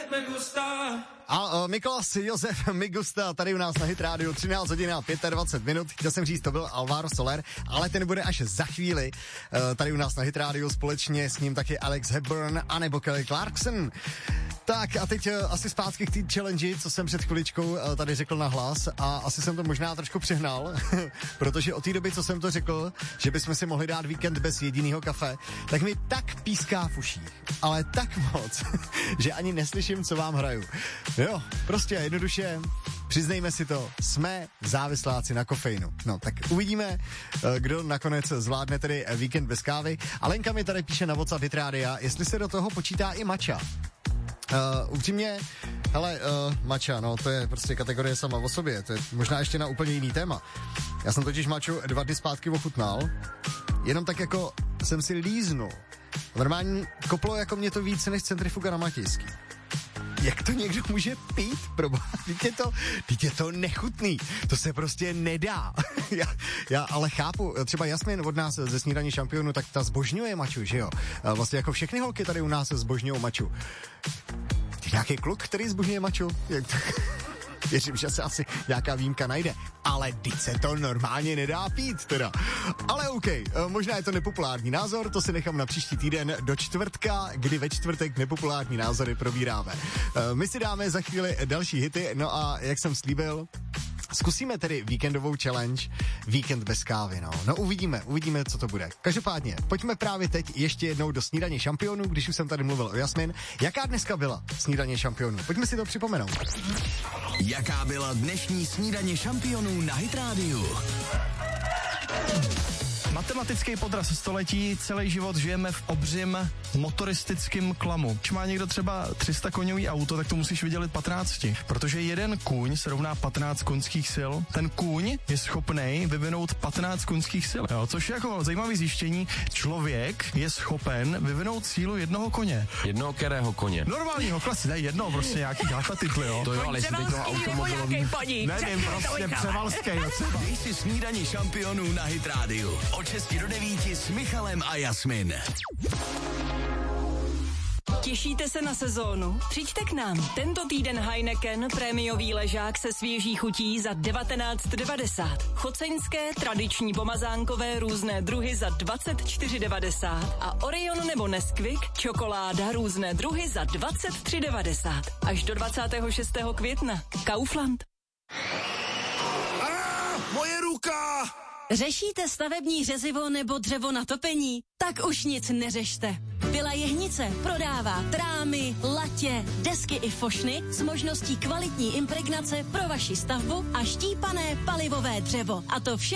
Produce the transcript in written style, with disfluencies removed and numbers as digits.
A Mikolas Josef Migusta tady u nás na Hit Radio 13 hodin a 25 minut. Chtěl jsem říct, to byl Alvaro Soler, ale ten bude až za chvíli tady u nás na Hit Radio, společně s ním taky Alex Hepburn a nebo Kelly Clarkson. Tak a teď asi zpátky k té challenge, co jsem před chviličkou tady řekl na hlas a asi jsem to možná trošku přehnal, protože od té doby, co jsem to řekl, že bychom si mohli dát víkend bez jediného kafe, tak mi tak píská v uších, ale tak moc, že ani neslyším, co vám hraju. Jo, prostě jednoduše, přiznejme si to, jsme závisláci na kofeinu. No, tak uvidíme, kdo nakonec zvládne tedy víkend bez kávy. A Lenka mi tady píše na WhatsApp Hit Radia, jestli se do toho počítá i matcha. Upřímně, hele, matcha, no to je prostě kategorie sama o sobě, to je možná ještě na úplně jiný téma. Já jsem totiž matchu 2 dny zpátky ochutnal, jenom tak jako jsem si líznul. Normálně koplo jako mě to víc než centrifuga na Matějský. Jak to někdo může pít? Teď je to nechutný. To se prostě nedá. já ale chápu, třeba Jasmin od nás ze Snídaně šampionů, tak ta zbožňuje maču, že jo? Vlastně jako všechny holky tady u nás zbožňují maču. Je nějaký kluk, který zbožňuje maču? Věřím, že se asi nějaká výjimka najde. Ale teď se to normálně nedá pít teda. Ale OK, možná je to nepopulární názor, to si nechám na příští týden do čtvrtka, kdy ve čtvrtek nepopulární názory probíráme. My si dáme za chvíli další hity, no a jak jsem slíbil, zkusíme tedy víkendovou challenge, víkend bez kávy, no. No uvidíme, co to bude. Každopádně, pojďme právě teď ještě jednou do Snídaně šampionů, když už jsem tady mluvil o Jasmin. Jaká dneska byla Snídaně šampionů? Pojďme si to připomenout. Jaká byla dnešní Snídaně šampionů na Hit Radio? Matematický podraz století, celý život žijeme v obřím motoristickém klamu. Když má někdo třeba 300 koňový auto, tak to musíš vydělit 15, protože jeden kůň se rovná 15 koňských sil. Ten kůň je schopnej vyvinout 15 koňských sil, jo, což je jako zajímavý zjištění. Člověk je schopen vyvinout sílu jednoho koně. Jednoho kterého koně? Normálního, klasy, ne jednoho, prostě nějaký titly, jo. To jo, ale jestli teď toho automobilový... Nevím, prostě převalský, jo, třeba. Dej si Snídaně šampionů na Hit Radio. Od 6 do 9 s Michalem a Jasmin. Těšíte se na sezónu? Přijďte k nám. Tento týden Heineken, prémiový ležák se svěží chutí za 19,90. Choceňské, tradiční pomazánkové různé druhy za 24,90. A Orion nebo Nesquik, čokoláda různé druhy za 23,90. Až do 26. května. Kaufland. Moje ruka! Řešíte stavební řezivo nebo dřevo na topení? Tak už nic neřešte. Vila Jehnice prodává trámy, latě, desky i fošny s možností kvalitní impregnace pro vaši stavbu a štípané palivové dřevo. A to vše